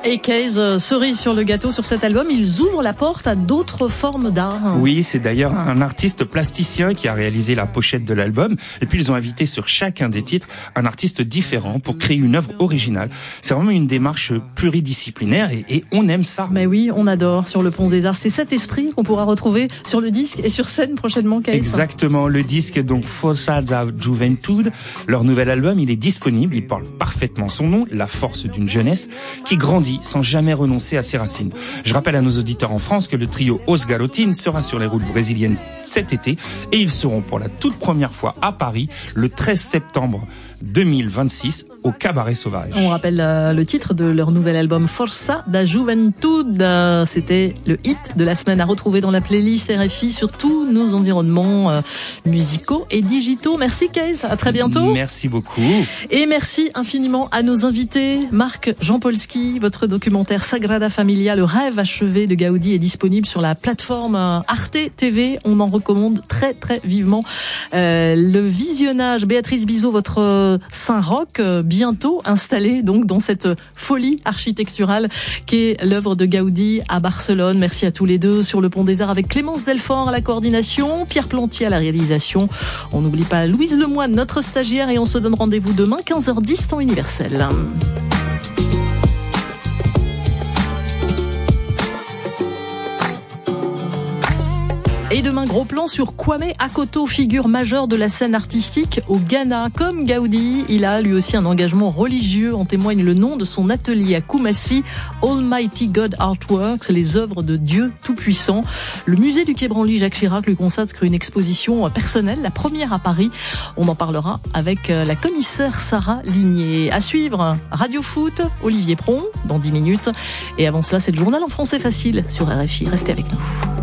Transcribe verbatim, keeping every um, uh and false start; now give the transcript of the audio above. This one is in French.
Et Case, euh, cerise sur le gâteau sur cet album, ils ouvrent la porte à d'autres formes d'art. Oui, c'est d'ailleurs un artiste plasticien qui a réalisé la pochette de l'album. Et puis ils ont invité sur chacun des titres un artiste différent pour créer une œuvre originale. C'est vraiment une démarche pluridisciplinaire et, et on aime ça. Mais oui, on adore sur le Pont des Arts. C'est cet esprit qu'on pourra retrouver sur le disque et sur scène prochainement, Case. Exactement, le disque donc Força da Juventude. Leur nouvel album, il est disponible, il porte parfaitement son nom, la force d'une jeunesse qui grandit sans jamais renoncer à ses racines. Je rappelle à nos auditeurs en France que le trio Os Garotin sera sur les routes brésiliennes cet été et ils seront pour la toute première fois à Paris le treize septembre deux mille vingt-six au Cabaret Sauvage. On rappelle euh, le titre de leur nouvel album Força da Juventude. Euh, c'était le hit de la semaine à retrouver dans la playlist R F I sur tous nos environnements euh, musicaux et digitaux. Merci Case, à très bientôt. Merci beaucoup. Et merci infiniment à nos invités. Marc Jampolski, votre documentaire Sagrada Familia, le rêve achevé de Gaudi est disponible sur la plateforme Arte T V. On en recommande très très vivement euh, le visionnage. Béatrice Bizot, votre Saint-Roch, euh, bientôt installé donc dans cette folie architecturale qu'est l'œuvre de Gaudi à Barcelone. Merci à tous les deux sur le Pont des Arts avec Clémence Delfort à la coordination, Pierre Plantier à la réalisation. On n'oublie pas Louise Lemoine, notre stagiaire, et on se donne rendez-vous demain quinze heures dix temps universel. Et demain, gros plan sur Kwame Akoto, figure majeure de la scène artistique au Ghana. Comme Gaudi, il a lui aussi un engagement religieux. En témoigne le nom de son atelier à Kumasi, Almighty God Artworks, les œuvres de Dieu Tout-Puissant. Le musée du Quai Branly, Jacques Chirac, lui consacre une exposition personnelle, la première à Paris. On en parlera avec la commissaire Sarah Ligné. À suivre, Radio Foot, Olivier Pron, dans dix minutes. Et avant cela, c'est le journal en français facile sur R F I. Restez avec nous.